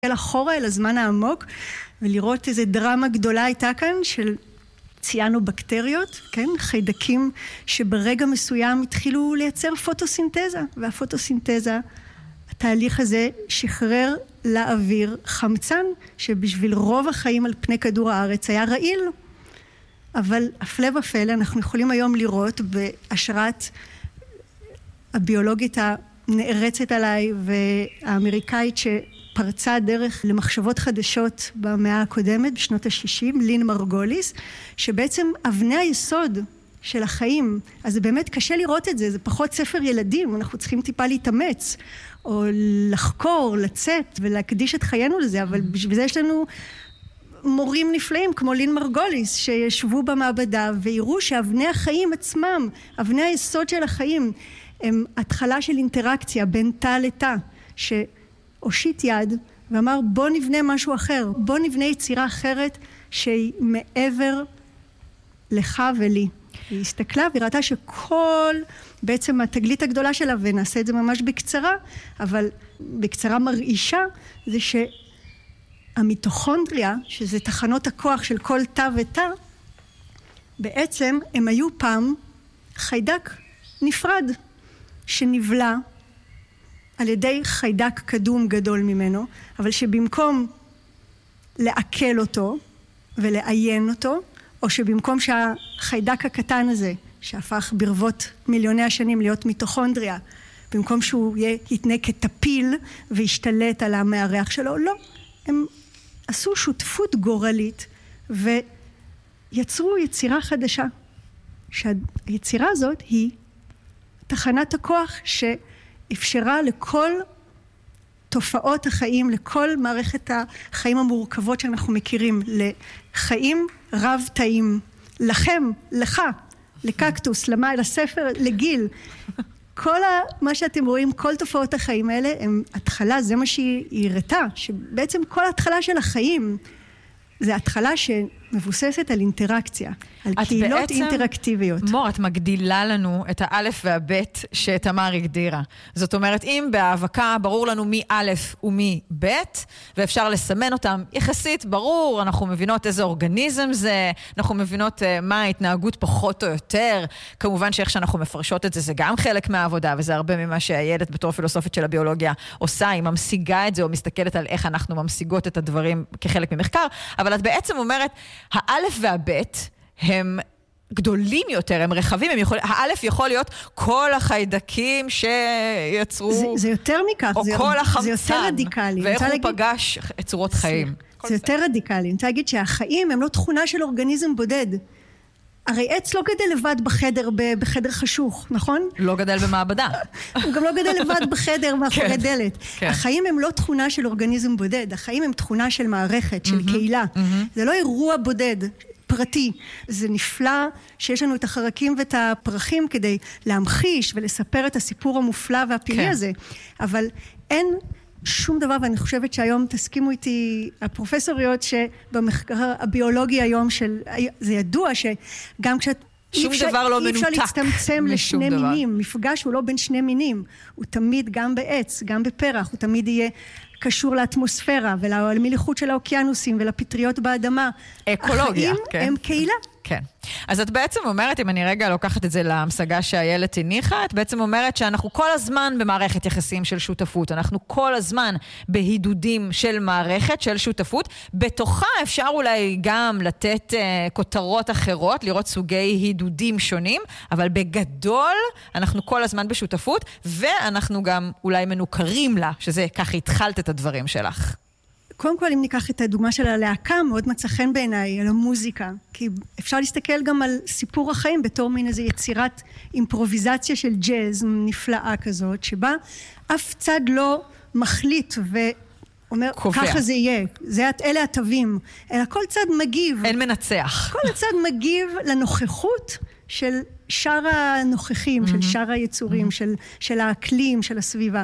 אחורה אל הזמן העמוק, ולראות איזו דרמה גדולה הייתה כאן של ציאנובקטריות, כן? חיידקים שברגע מסוים התחילו לייצר פוטוסינתזה, והפוטוסינתזה, התהליך הזה שחרר לאוויר חמצן, שבשביל רוב החיים על פני כדור הארץ היה רעיל. אבל הפלא ופלא, אנחנו יכולים היום לראות בהשראת הביולוגית הנערצת עליי והאמריקאית שפרצה דרך למחשבות חדשות במאה הקודמת, בשנות ה-60, לין מרגוליס, שבעצם אבני היסוד של החיים, אז זה באמת קשה לראות את זה, זה פחות ספר ילדים, אנחנו צריכים טיפה להתאמץ, או לחקור, לצאת ולהקדיש את חיינו לזה, אבל בשביל זה יש לנו מורים נפלאים כמו לין מרגוליס שישבו במעבדה ויראו שאבני החיים עצמם, אבני היסוד של החיים, הם התחלה של אינטראקציה בין תא לתא, שהושיט יד ואמר בוא נבנה משהו אחר, בוא נבנה יצירה אחרת שהיא מעבר לך ולי. היא הסתכלה וראתה שכל בעצם התגלית הגדולה שלה, ונעשה את זה ממש בקצרה, אבל בקצרה מרעישה, זה שהמיטוכונדריה, שזה תחנות הכוח של כל תא ותא, בעצם הם היו פעם חיידק נפרד, שנבלע על ידי חיידק קדום גדול ממנו, אבל שבמקום לעכל אותו ולעיין אותו, או שבמקום שהחיידק הקטן הזה, שהפך ברבות מיליוני השנים להיות מיטוכונדריה, במקום שהוא יתנה כטפיל וישתלט על המארח שלו, לא. הם עשו שותפות גורלית ויצרו יצירה חדשה. שהיצירה הזאת היא תחנת הכוח שאפשרה לכל תופעות החיים, לכל מערכת החיים המורכבות שאנחנו מכירים, לחיים רב תאים, לכם, לך, לקקטוס, לספר, לגיל. כל מה שאתם רואים, כל תופעות החיים האלה, הם התחלה, זה מה שהיא הראתה, שבעצם כל התחלה של החיים, זה התחלה שמבוססת על אינטראקציה, על קהילות אינטראקטיביות. מור, את מגדילה לנו את האלף והבית שתמר הגדירה. זאת אומרת, אם בהאבקה ברור לנו מי א' ומי ב', ואפשר לסמן אותם יחסית ברור, אנחנו מבינות איזה אורגניזם זה, אנחנו מבינות מה ההתנהגות פחות או יותר, כמובן שאיך שאנחנו מפרשות את זה, זה גם חלק מהעבודה, וזה הרבה ממה שהילד בתור פילוסופית של הביולוגיה עושה, היא ממשיגה את זה, או מסתכלת על איך אנחנו ממשיגות את הדברים כחלק ממחקר, אבל את בעצם אומרת, האלף והבית הם גדולים יותר, הם רחבים, האלף יכול להיות כל החיידקים שיצרו, זה יותר מכך, או כל החמצן, זה יותר רדיקלי. ואיך הוא פגש את צורות חיים. זה יותר רדיקלי. אני רוצה להגיד שהחיים הם לא תכונה של אורגניזם בודד. הרי עץ לא גדל לבד בחדר חשוך, נכון? לא גדל במעבדה. הוא גם לא גדל לבד בחדר מאחורי דלת. החיים הם לא תכונה של אורגניזם בודד, החיים הם תכונה של מערכת, של קהילה. זה לא אירוע בודד, פרטי. זה נפלא שיש לנו את החרקים ואת הפרחים כדי להמחיש ולספר את הסיפור המופלא והפלאי הזה. אבל אין שום דבר, ואני חושבת שהיום תסכימו איתי הפרופסוריות שבמחקר הביולוגי היום זה ידוע שגם שום דבר לא מנותק אי אפשר להצטמצם לשני מינים, מפגש הוא לא בין שני מינים, הוא תמיד גם בעץ, גם בפרח, הוא תמיד יהיה קשור לאטמוספירה ולמליחות של האוקיינוסים ולפטריות באדמה. אקולוגיה, החיים הם קהילה. כן. אז את בעצם אומרת, אם אני רגע לוקחת את זה להמשגה שהילד הניחה, את בעצם אומרת שאנחנו כל הזמן במערכת יחסים של שותפות, אנחנו כל הזמן בהידודים של מערכת, של שותפות, בתוכה אפשר אולי גם לתת כותרות אחרות, לראות סוגי הידודים שונים, אבל בגדול אנחנו כל הזמן בשותפות, ואנחנו גם אולי מנוכרים לה, שזה ככה התחלת את הדברים שלך. קודם כל, אם ניקח את הדוגמה של הלהקה, מאוד מצא חן בעיניי, על המוזיקה. כי אפשר להסתכל גם על סיפור החיים בתור מין איזו יצירת אימפרוביזציה של ג'אז נפלאה כזאת, שבה אף צד לא מחליט ואומר, ככה זה יהיה, אלה התווים, אלא כל צד מגיב. אין מנצח. כל הצד מגיב לנוכחות של שאר הנוכחים, של שאר היצורים, של האקלים, של הסביבה.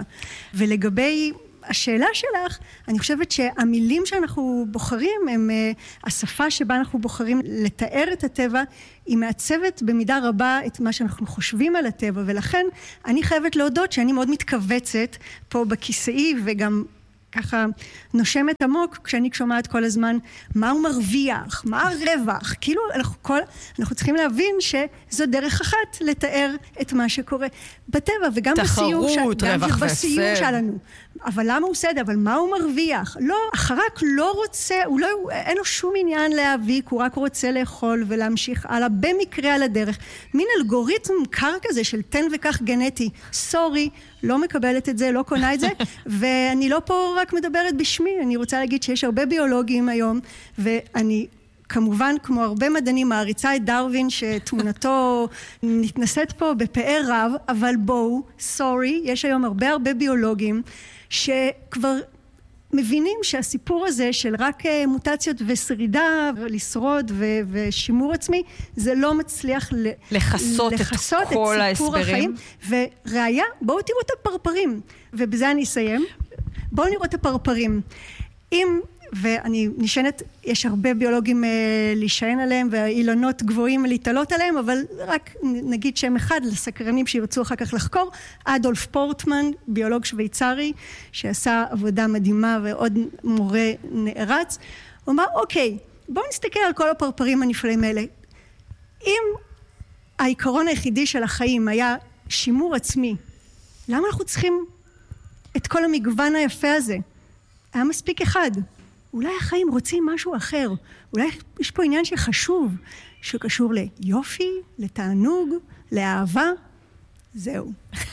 ולגבי השאלה שלך, אני חושבת שהמילים שאנחנו בוחרים, הם השפה שבה אנחנו בוחרים לתאר את הטבע, היא מעצבת במידה רבה את מה שאנחנו חושבים על הטבע, ולכן אני חייבת להודות שאני מאוד מתכווצת פה בכיסאי, וגם ככה נושמת עמוק כשאני שומעת כל הזמן מה הוא מרוויח, מה הרווח. כאילו אנחנו צריכים להבין שזו דרך אחת לתאר את מה שקורה בטבע וגם בסיור שלנו. אבל למה הוא עושה את זה? אבל מה הוא מרוויח? לא, החרק לא רוצה, אין לו שום עניין להאביק, הוא רק רוצה לאכול ולהמשיך הלאה, במקרה על הדרך. מין אלגוריתם קר כזה של תן וכך גנטי. סורי, לא מקבלת את זה, לא קונה את זה, ואני לא פה רק מדברת בשמי, אני רוצה להגיד שיש הרבה ביולוגים היום, ואני כמובן, כמו הרבה מדענים, מעריצה את דרווין, שתמונתו נתנסית פה בפאר רב, אבל בואו, סורי, יש היום הרבה ביולוגים, שכבר מבינים שהסיפור הזה של רק מוטציות ושרידה, לשרוד ושימור עצמי, זה לא מצליח לחסות את כל ההסברים. וראיה, בואו תראו את הפרפרים, ובזה אני אסיים. בואו נראו את הפרפרים. ואני נשענת, יש הרבה ביולוגים להישען עליהם, והאילנות גבוהים להתעלות עליהם, אבל רק נגיד שם אחד לסקרנים שירצו אחר כך לחקור, אדולף פורטמן, ביולוג שוויצרי, שעשה עבודה מדהימה ועוד מורה נערץ, הוא אמר, אוקיי, בואו נסתכל על כל הפרפרים הנפלאים האלה. אם העיקרון היחידי של החיים היה שימור עצמי, למה אנחנו צריכים את כל המגוון היפה הזה? היה מספיק אחד. אולי החיים רוצים משהו אחר. אולי יש פה עניין שחשוב, שקשור ליופי, לתענוג, לאהבה. זהו.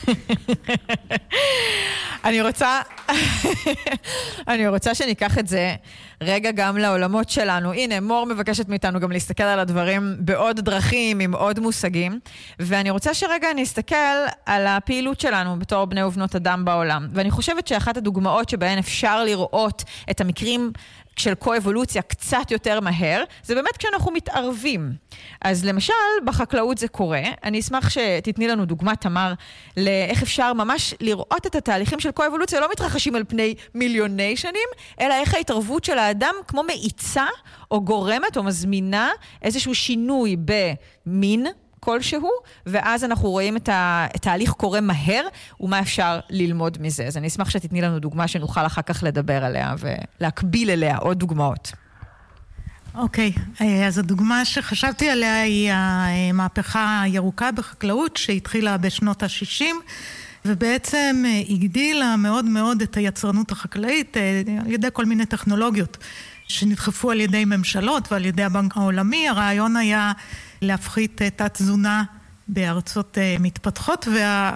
אני רוצה שניקח את זה רגע גם לעולמות שלנו. הנה, מור מבקשת מאיתנו גם להסתכל על הדברים בעוד דרכים, עם עוד מושגים. ואני רוצה שרגע נסתכל על הפעילות שלנו בתור בני ובנות אדם בעולם. ואני חושבת שאחת הדוגמאות שבהן אפשר לראות את המקרים של קו-אבולוציה קצת יותר מהר, זה באמת כשאנחנו מתערבים. אז למשל, בחקלאות זה קורה. אני אשמח שתתני לנו דוגמה, תמר, לאיך אפשר ממש לראות את התהליכים של קו-אבולוציה, לא מתרחשים על פני מיליוני שנים, אלא איך ההתערבות של האדם כמו מאיצה, או גורמת, או מזמינה איזשהו שינוי במין כלשהו, ואז אנחנו רואים את התהליך קורה מהר, ומה אפשר ללמוד מזה. אז אני אשמח שתתני לנו דוגמה שנוכל אחר כך לדבר עליה, ולהקביל אליה עוד דוגמאות. אוקיי, אז הדוגמה שחשבתי עליה היא המהפכה הירוקה בחקלאות, שהתחילה בשנות ה-60, ובעצם הגדילה מאוד מאוד את היצרנות החקלאית, על ידי כל מיני טכנולוגיות, שנדחפו על ידי ממשלות ועל ידי הבנק העולמי. הרעיון היה להפחית תת-תזונה בארצות מתפתחות,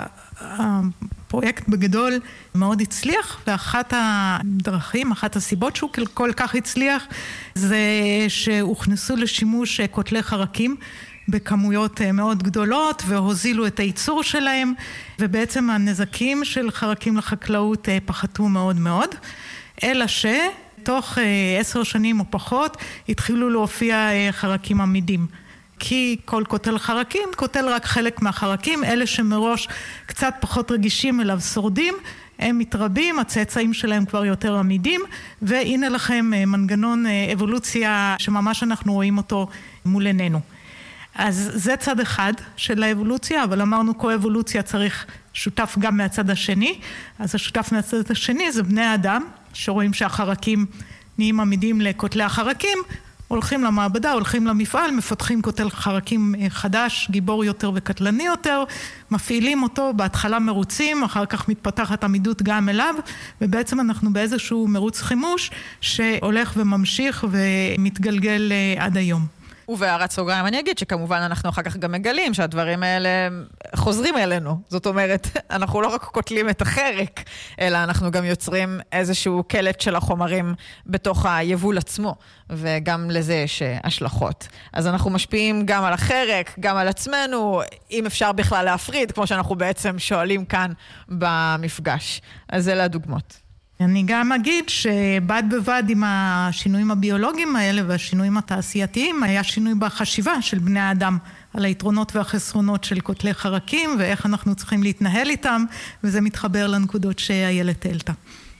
והפרויקט בגדול מאוד הצליח, ואחת הדרכים, אחת הסיבות שהוא כל כך הצליח, זה שהוכנסו לשימוש קוטלי חרקים בכמויות מאוד גדולות, והוזילו את הייצור שלהם, ובעצם הנזקים של חרקים לחקלאות פחתו מאוד מאוד, אלא תוך 10 שנים או פחות התחילו להופיע חרקים עמידים. כי כל קוטל חרקים, קוטל רק חלק מהחרקים, אלה שמראש קצת פחות רגישים אליו שורדים, הם מתרבים, הצאצאים שלהם כבר יותר עמידים, והנה לכם מנגנון אבולוציה שממש אנחנו רואים אותו מול עינינו. אז זה צד אחד של האבולוציה, אבל אמרנו קו-אבולוציה צריך שותף גם מהצד השני, אז השותף מהצד השני זה בני האדם, שרואים שהחרקים נהיים עמידים לקוטלי החרקים, הולכים למעבדה, הולכים למפעל, מפתחים קוטל חרקים חדש, גיבור יותר וקטלני יותר, מפעילים אותו, בהתחלה מרוצים, אחר כך מתפתחת עמידות גם אליו, ובעצם אנחנו באיזשהו מרוץ חימוש שהולך וממשיך ומתגלגל עד היום. ובהערת סוגריים אני אגיד שכמובן אנחנו אחר כך גם מגלים שהדברים האלה חוזרים אלינו. זאת אומרת, אנחנו לא רק קוטלים את החרק, אלא אנחנו גם יוצרים איזשהו קלט של החומרים בתוך היבול עצמו, וגם לזה יש השלכות. אז אנחנו משפיעים גם על החרק, גם על עצמנו, אם אפשר בכלל להפריד, כמו שאנחנו בעצם שואלים כאן במפגש. אז אלה הדוגמות. אני גם אגיד שבד בבד עם השינויים הביולוגיים האלה והשינויים התעשייתיים, היה שינוי בחשיבה של בני האדם על היתרונות והחסרונות של קוטלי חרקים, ואיך אנחנו צריכים להתנהל איתם, וזה מתחבר לנקודות שאיילת העלתה.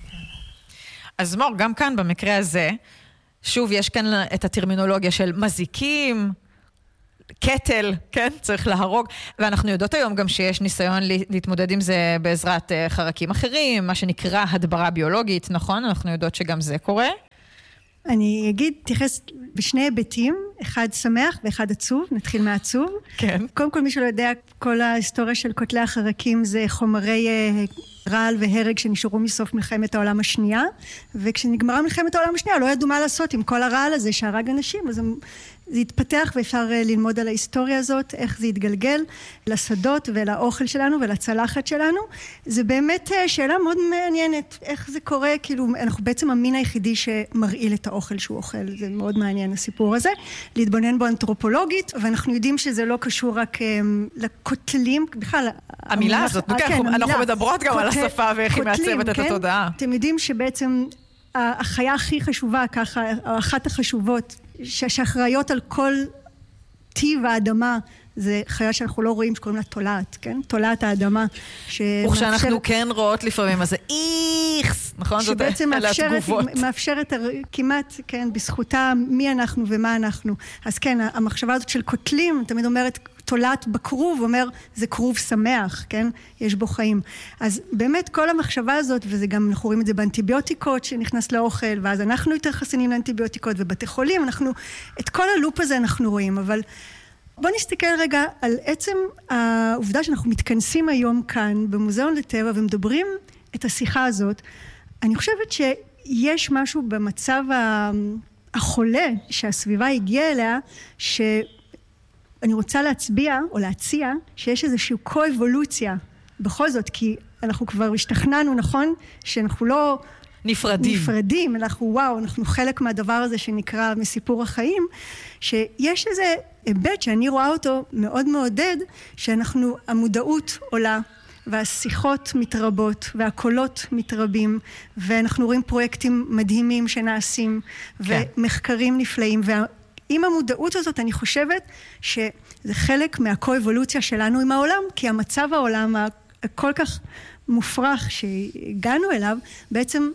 אז מור, גם כאן במקרה הזה, שוב יש כאן את הטרמינולוגיה של מזיקים, קטל, כן? צריך להרוג. ואנחנו יודעות היום גם שיש ניסיון להתמודד עם זה בעזרת חרקים אחרים, מה שנקרא הדברה ביולוגית, נכון? אנחנו יודעות שגם זה קורה. אני אגיד, תייחס בשני היבטים, אחד שמח ואחד עצוב, נתחיל מהעצוב. כן. קודם כל, מי שלא יודע, כל ההיסטוריה של קוטלי החרקים זה חומרי רעל והרג שנשארו מסוף מלחמת העולם השנייה, וכשנגמרה מלחמת העולם השנייה לא ידעו מה לעשות עם כל הרעל הזה שהרג אנשים, אז זה התפתח ואפשר ללמוד על ההיסטוריה הזאת, איך זה התגלגל לשדות ולאוכל שלנו ולצלחת שלנו. זה באמת שאלה מאוד מעניינת, איך זה קורה, כאילו אנחנו בעצם המין היחידי שמרעיל את האוכל שהוא אוכל, זה מאוד מעניין הסיפור הזה, להתבונן בו אנתרופולוגית, ואנחנו יודעים שזה לא קשור רק לקוטלים, בכלל... המילה הזאת, אנחנו מדברות גם על השפה ואיך היא מעצבת את התודעה. אתם יודעים שבעצם החיה הכי חשובה, ככה, אחת החשובות, שאחראיות על כל טיב האדמה, זה חיה שאנחנו לא רואים, שקוראים לה תולעת, כן? תולעת האדמה. וכשאנחנו כן רואות לפעמים, אז זה איכס, נכון? שבעצם מאפשרת כמעט, כן, בזכותה מי אנחנו ומה אנחנו. אז כן, המחשבה הזאת של קוטלים, תמיד אומרת, תולעת בכרוב, אומר, זה כרוב שמח, כן? יש בו חיים. אז באמת כל המחשבה הזאת, וזה גם, אנחנו רואים את זה באנטיביוטיקות שנכנס לאוכל, ואז אנחנו יותר חסינים לאנטיביוטיקות, ובתי חולים, את כל הלופ הזה אנחנו רואים, אבל בוא נסתכל רגע על עצם העובדה שאנחנו מתכנסים היום כאן במוזיאון לטבע ומדברים את השיחה הזאת. אני חושבת שיש משהו במצב החולה שהסביבה הגיעה אליה, שאני רוצה להצביע או להציע שיש איזושהי קו-אבולוציה בכל זאת, כי אנחנו כבר השתכנענו, נכון? שאנחנו לא נפרדים, אנחנו חלק מהדבר הזה שנקרא מסיפור החיים, שיש איזה היבט שאני רואה אותו מאוד מעודד, המודעות עולה, והשיחות מתרבות, והקולות מתרבים, ואנחנו רואים פרויקטים מדהימים שנעשים, ומחקרים נפלאים, ועם המודעות הזאת אני חושבת שזה חלק מהקו-אבולוציה שלנו עם העולם, כי המצב העולם הכל כך מופרך שהגענו אליו, בעצם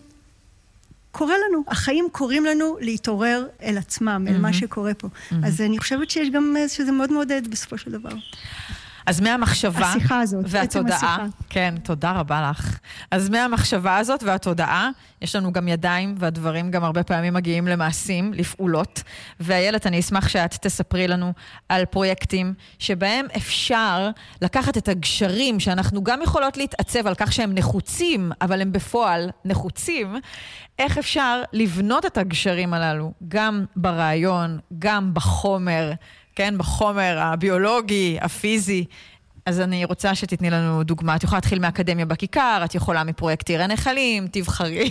קורה לנו, החיים קוראים לנו להתעורר אל עצמם, אל מה שקורה פה. אז אני חושבת שיש גם שזה מאוד מעודד בסופו של דבר. אז מהמחשבה השיחה הזאת, והתודעה, כן, תודה רבה לך. אז מהמחשבה הזאת והתודעה, יש לנו גם ידיים, והדברים גם הרבה פעמים מגיעים למעשים, לפעולות. ואיילת, אני אשמח שאת תספרי לנו על פרויקטים שבהם אפשר לקחת את הגשרים, שאנחנו גם יכולות להתעצב על כך שהם נחוצים, אבל הם בפועל נחוצים, איך אפשר לבנות את הגשרים הללו, גם ברעיון, גם בחומר, כן, בחומר הביולוגי, הפיזי. אז אני רוצה שתתני לנו דוגמה. את יכולה להתחיל מאקדמיה בכיכר, את יכולה מפרויקט עיר הנחלים, תבחרי.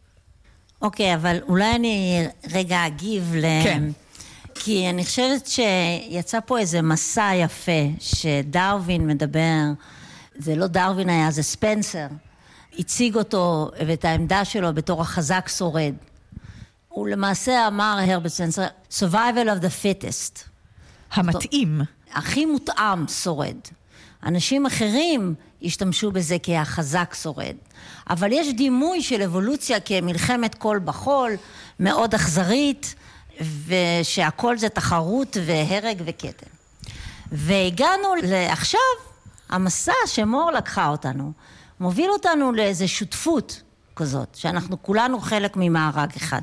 אוקיי, אבל אולי אני רגע אגיב כן. כי אני חושבת שיצא פה איזה מסע יפה, שדרווין מדבר, זה לא דרווין היה, זה ספנסר, הציג אותו ואת העמדה שלו בתור החזק שורד. הוא למעשה אמר, הרברט ספנסר, survival of the fittest. המתאים. הכי מותאם שורד. אנשים אחרים השתמשו בזה כהחזק שורד. אבל יש דימוי של אבולוציה כמלחמת קול בחול, מאוד אכזרית, ושהכל זה תחרות והרג וקטל. והגענו לעכשיו, המסע שמור לקחה אותנו, מוביל אותנו לאיזו שותפות כזאת, שאנחנו כולנו חלק ממארג אחד.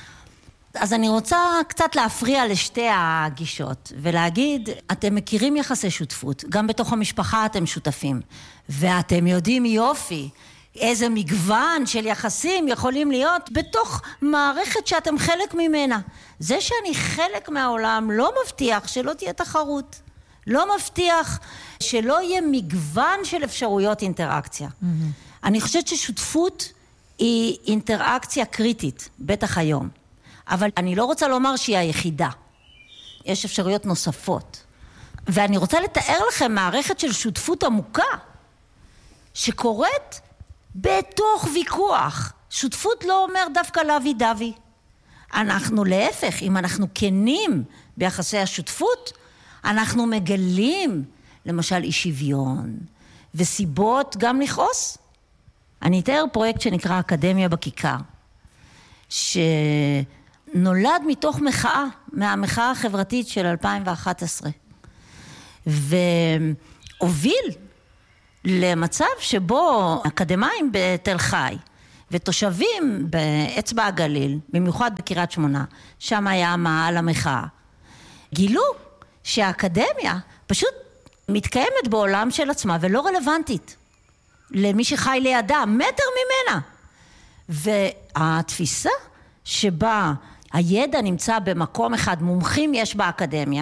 אז אני רוצה קצת להפריע לשתי הגישות, ולהגיד, אתם מכירים יחסי שותפות, גם בתוך המשפחה אתם שותפים, ואתם יודעים יופי, איזה מגוון של יחסים יכולים להיות בתוך מערכת שאתם חלק ממנה. זה שאני חלק מהעולם לא מבטיח שלא תהיה תחרות, לא מבטיח שלא יהיה מגוון של אפשרויות אינטראקציה. אני חושבת ששותפות היא אינטראקציה קריטית, בטח היום. אבל אני לא רוצה לומר שהיא היחידה. יש אפשרויות נוספות. ואני רוצה לתאר לכם מערכת של שותפות עמוקה, שקורית בתוך ויכוח. שותפות לא אומר דווקא לוי דווי. אנחנו להפך, אם אנחנו כנים ביחסי השותפות, אנחנו מגלים, למשל, אי שוויון, וסיבות גם לכעוס. אני אתאר פרויקט שנקרא אקדמיה בכיכר, שנולד מתוך מחאה, מהמחאה החברתית של 2011. והוביל למצב שבו אקדמיים בתל חי ותושבים באצבע הגליל, במיוחד בקריית שמונה, שם היה מאהל המחאה, גילו שהאקדמיה פשוט מתקיימת בעולם של עצמה ולא רלוונטית למי שחי לידה, מטר ממנה. והתפיסה שבה הידע נמצא במקום אחד, מומחים יש באקדמיה,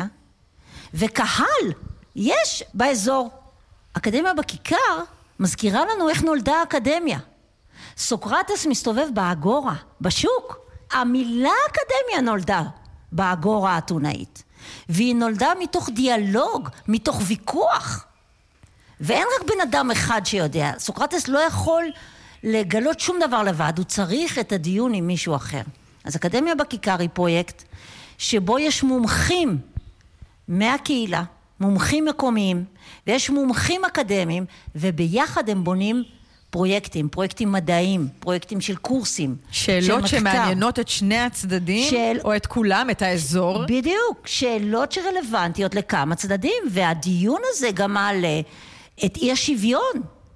וקהל יש באזור. אקדמיה בכיכר מזכירה לנו איך נולדה האקדמיה. סוקרטס מסתובב באגורה, בשוק. המילה אקדמיה נולדה באגורה האתונאית. והיא נולדה מתוך דיאלוג, מתוך ויכוח. ואין רק בן אדם אחד שיודע. סוקרטס לא יכול לגלות שום דבר לבד, הוא צריך את הדיון עם מישהו אחר. אז אקדמיה בכיכר היא פרויקט שבו יש מומחים מהקהילה, מומחים מקומיים, ויש מומחים אקדמיים, וביחד הם בונים פרויקטים מדעיים, פרויקטים של קורסים. שאלות שמעניינות את שני הצדדים, או את כולם, את האזור. בדיוק, שאלות שרלוונטיות לכמה צדדים, והדיון הזה גם מעלה את אי השוויון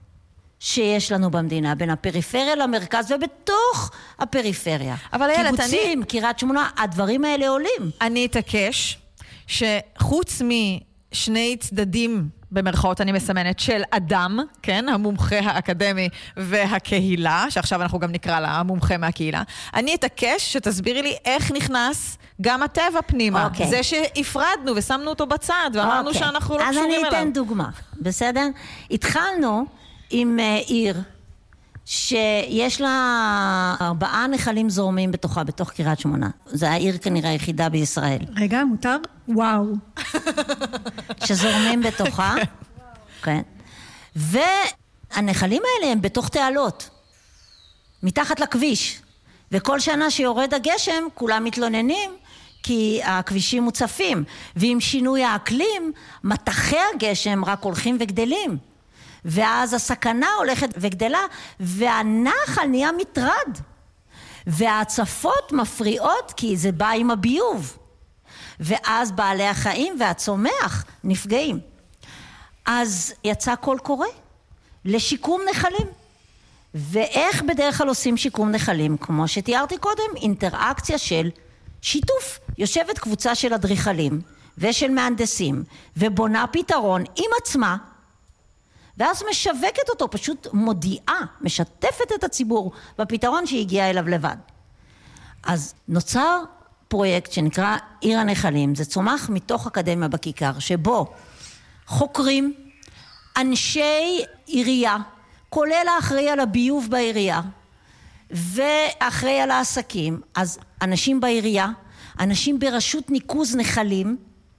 שיש לנו במדינה, בין הפריפריה למרכז ובתוך הפריפריה. אבל איילת, קיבוצים, קריית שמונה, הדברים האלה עולים. אני אתעקש שחוץ משני צדדים, במרכאות אני מסמנת, של אדם, כן, המומחה האקדמי והקהילה, שעכשיו אנחנו גם נקרא לה המומחה מהקהילה, אני אתעקש שתסבירי לי איך נכנס גם הטבע פנימה. זה שהפרדנו ושמנו אותו בצד, ואמרנו שאנחנו לא קשורים אליו. אז אני אתן דוגמה, בסדר? התחלנו עם עיר שיש לה 4 נחלים זורמים בתוכה, בתוך קריית שמונה. זה העיר כנראה היחידה בישראל. רגע, מותר? וואו. שזורמים בתוכה. כן. והנחלים האלה הם בתוך תעלות. מתחת לכביש. וכל שנה שיורד הגשם, כולם מתלוננים, כי הכבישים מוצפים. ועם שינוי האקלים, מטחי הגשם רק הולכים וגדלים. ואז הסכנה הולכת וגדלה, והנחל נהיה מטרד. וההצפות מפריעות כי זה בא עם הביוב. ואז בעלי החיים והצומח נפגעים. אז יצא קול קורא לשיקום נחלים. ואיך בדרך כלל עושים שיקום נחלים? כמו שתיארתי קודם, אינטראקציה של שיתוף. יושבת קבוצה של אדריכלים ושל מהנדסים, ובונה פתרון עם עצמה, ואז משווקת אותו, פשוט מודיעה, משתפת את הציבור בפתרון שהגיע אליו לבד. אז נוצר פרויקט שנקרא עיר הנחלים, זה צומח מתוך אקדמיה בכיכר, שבו חוקרים אנשי עירייה, כולל האחראי על הביוב בעירייה, ואחראי על העסקים, אז אנשים בעירייה, אנשים ברשות ניקוז נחלים,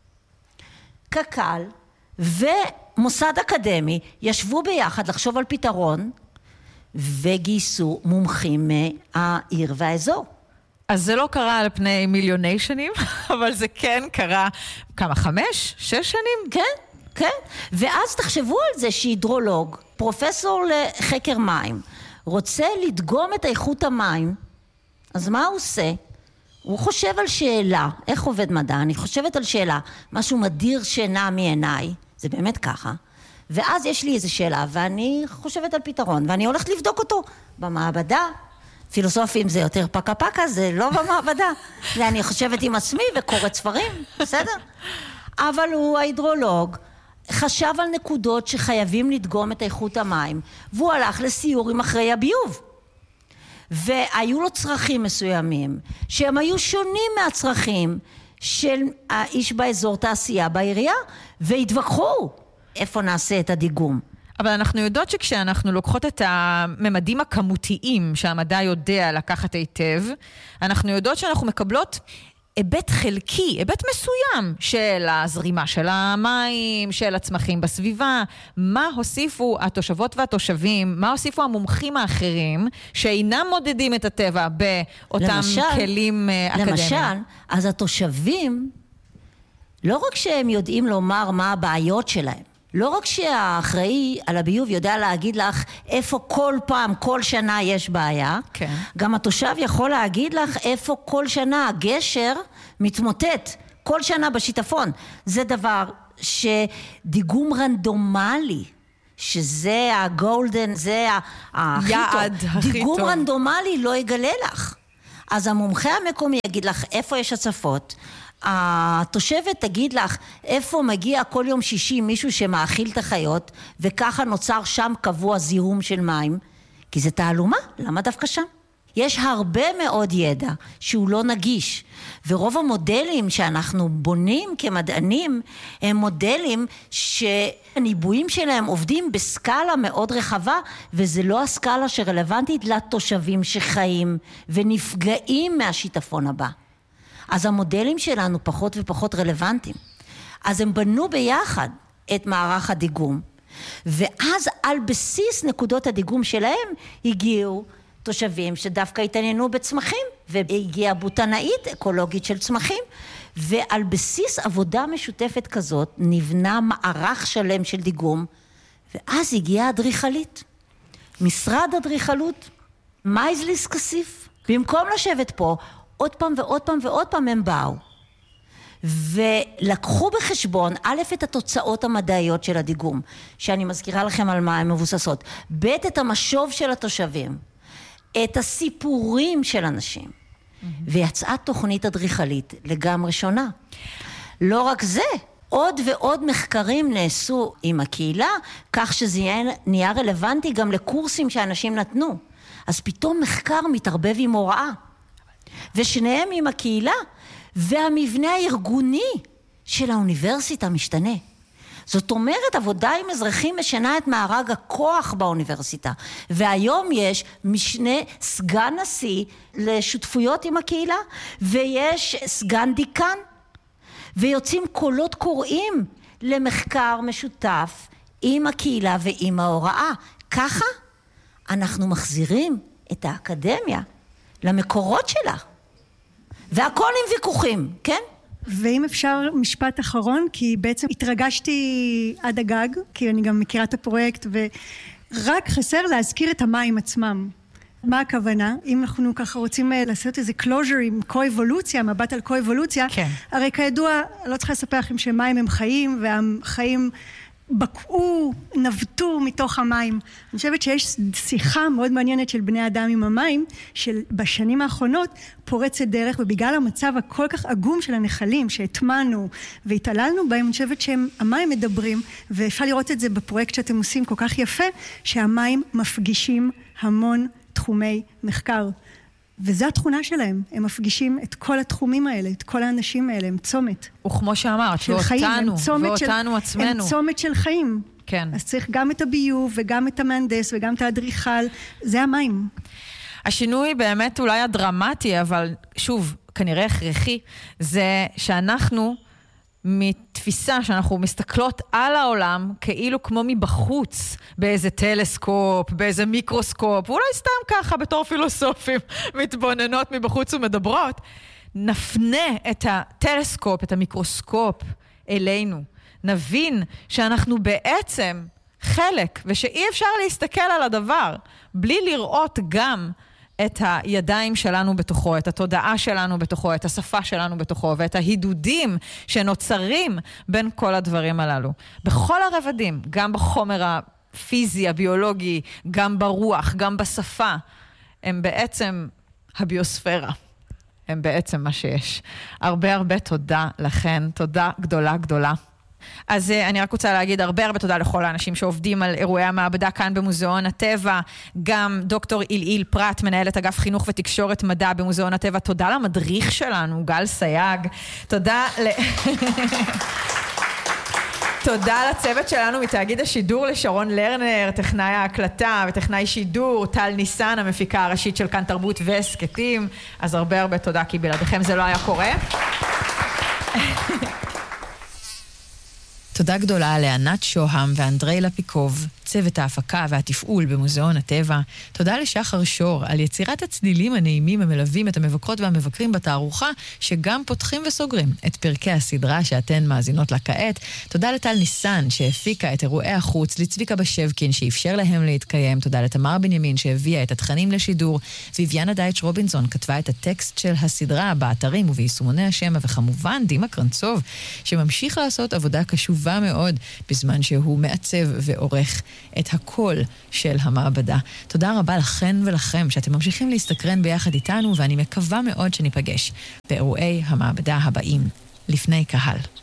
קק"ל, ומוסד אקדמי, ישבו ביחד לחשוב על פתרון, וגייסו מומחים מהעיר והאזור. אז זה לא קרה על פני מיליוני שנים, אבל זה כן קרה, כמה, 5, 6 שנים? כן, כן. ואז תחשבו על זה שהידרולוג, פרופסור לחקר מים, רוצה לדגום את איכות המים, אז מה הוא עושה? הוא חושב על שאלה, איך עובד מדע? אני חושבת על שאלה, משהו מדיר שינה מעיניי, זה באמת ככה, ואז יש לי איזו שאלה, ואני חושבת על פתרון, ואני הולכת לבדוק אותו במעבדה. פילוסופים זה יותר פקה פקה, זה לא במעבדה. ואני חושבת עם עצמי וקוראת ספרים, בסדר? אבל הוא ההידרולוג, חשב על נקודות שחייבים לדגום את איכות המים, והוא הלך לסיור עם אחרי הביוב. והיו לו צרכים מסוימים, שהם היו שונים מהצרכים של האיש באזור תעשייה בעירייה, והתווכחו איפה נעשה את הדיגום. אבל אנחנו יודעות שכשאנחנו לוקחות את הממדים הכמותיים שהמדע יודע לקחת היטב, אנחנו יודעות שאנחנו מקבלות היבט חלקי, היבט מסוים של הזרימה של המים, של הצמחים בסביבה. מה הוסיפו התושבות והתושבים, מה הוסיפו המומחים האחרים שאינם מודדים את הטבע באותם כלים אקדמיים? למשל, אז התושבים, לא רק שהם יודעים לומר מה הבעיות שלהם, לא רק שהאחראי על הביוב יודע להגיד לך איפה כל פעם, כל שנה יש בעיה, כן. גם התושב יכול להגיד לך איפה כל שנה הגשר מתמוטט, כל שנה בשיטפון. זה דבר שדיגום רנדומלי, שזה הגולדן, זה הכי טוב. דיגום רנדומלי לא יגלה לך. אז המומחה המקומי יגיד לך איפה יש הצפות, התושבת תגיד לך איפה מגיע כל יום שישי מישהו שמאכיל את החיות, וככה נוצר שם קבוע זיהום של מים, כי זה תעלומה, למה דווקא שם? יש הרבה מאוד ידע שהוא לא נגיש, ורוב המודלים שאנחנו בונים כמדענים הם מודלים שהניבויים שלהם עובדים בסקאלה מאוד רחבה, וזה לא הסקאלה שרלוונטית לתושבים שחיים ונפגעים מהשיטפון הבא. אז המודלים שלנו פחות ופחות רלוונטיים. אז הם בנו ביחד את מערך הדיגום, ואז על בסיס נקודות הדיגום שלהם הגיעו תושבים שדווקא התעניינו בצמחים, והגיעה בוטנאית אקולוגית של צמחים, ועל בסיס עבודה משותפת כזאת נבנה מערך שלם של דיגום, ואז הגיעה אדריכלית. משרד אדריכלות, מייזליס כסיף. במקום לשבת פה, עוד פעם ועוד פעם ועוד פעם הם באו. ולקחו בחשבון, א', את התוצאות המדעיות של הדיגום, שאני מזכירה לכם על מה הן מבוססות, ב', את המשוב של התושבים, את הסיפורים של אנשים, ויצאה תוכנית אדריכלית לגמרי שונה. לא רק זה, עוד ועוד מחקרים נעשו עם הקהילה, כך שזה נהיה רלוונטי גם לקורסים שאנשים נתנו. אז פתאום מחקר מתערבב עם הוראה, ושניהם עם הקהילה, והמבנה הארגוני של האוניברסיטה משתנה. זאת אומרת, עבודה עם אזרחים משנה את מארג הכוח באוניברסיטה, והיום יש משנה סגן נשיא לשותפויות עם הקהילה, ויש סגן דיקן, ויוצאים קולות קוראים למחקר משותף עם הקהילה ועם ההוראה. ככה אנחנו מחזירים את האקדמיה למקורות שלה, והכל עם ויכוחים, כן? ואם אפשר משפט אחרון, כי בעצם התרגשתי עד הגג, כי אני גם מכירה את הפרויקט, ורק חסר להזכיר את המים עצמם. מה הכוונה? אם אנחנו ככה רוצים לעשות איזה closure עם קו-אבולוציה, מבט על קו-אבולוציה, כן. הרי כידוע, לא צריכה לספר לכם שמים הם חיים, והחיים בקעו, נבטו מתוך המים. אני חושבת שיש שיחה מאוד מעניינת של בני אדם עם המים, שבשנים האחרונות פורצת דרך, ובגלל המצב הכל כך עגום של הנחלים, שהטמנו והתעללנו בהם, אני חושבת שהמים מדברים, ואפשר לראות את זה בפרויקט שאתם עושים כל כך יפה, שהמים מפגישים המון תחומי מחקר. וזו התכונה שלהם, הם מפגישים את כל התחומים האלה, את כל האנשים האלה, הם צומת. וכמו שאמרת, ואותנו עצמנו. הם צומת של חיים. כן. אז צריך גם את הביוב, וגם את המהנדס, וגם את האדריכל, זה המים. השינוי באמת אולי הדרמטי, אבל שוב, כנראה הכרחי, זה שאנחנו מתפיסה שאנחנו מסתכלות על העולם כאילו כמו מבחוץ, באיזה טלסקופ, באיזה מיקרוסקופ, ואולי סתם ככה בתור פילוסופים מתבוננות מבחוץ ומדברות, נפנה את הטלסקופ, את המיקרוסקופ אלינו, נבין שאנחנו בעצם חלק, ושאי אפשר להסתכל על הדבר בלי לראות גם את הידיים שלנו בתוכו, את התודעה שלנו בתוכו, את השפה שלנו בתוכו, ואת ההידודים שנוצרים בין כל הדברים הללו. בכל הרבדים, גם בחומר הפיזי, הביולוגי, גם ברוח, גם בשפה, הם בעצם הביוספירה. הם בעצם מה שיש. הרבה הרבה תודה לכן, תודה גדולה גדולה. אז אני רק רוצה להגיד הרבה תודה לכל האנשים שעובדים על אירועי המעבדה כאן במוזיאון הטבע, גם דוקטור איליל פרט, מנהלת אגף חינוך ותקשורת מדע במוזיאון הטבע, תודה למדריך שלנו, גל סייג, תודה תודה לצוות שלנו מתאגיד השידור, לשרון לרנר, טכנאי ההקלטה וטכנאי שידור, טל ניסן, המפיקה הראשית של כאן תרבות והסקטים, אז הרבה תודה, כי בלעדיכם זה לא היה קורה. תודה גדולה לענת שוהם ואנדרי לפיקוב, צוות ההפקה והתפעול במוזיאון הטבע. תודה לשחר שור על יצירת הצלילים הנעימים המלווים את המבקרות והמבקרים בתערוכה, שגם פותחים וסוגרים את פרקי הסדרה שאתן מאזינות לה כעת. תודה לטל ניסן שהפיקה את אירועי החוץ, לצביקה בשבקין שאפשר להם להתקיים. תודה לתמר בנימין שהביאה את התכנים לשידור. ויביאנה דייטש רובינסון כתבה את הטקסט של הסדרה באתרים וביישומוני השמע, וכמובן דימה קרנצוב שממשיך לעשות עבודה קשובה מאוד בזמן שהוא מעצב ועורך את הקול של המעבדה. תודה רבה לכן ולכם שאתם ממשיכים להסתקרן ביחד איתנו, ואני מקווה מאוד שניפגש באירועי המעבדה הבאים לפני קהל.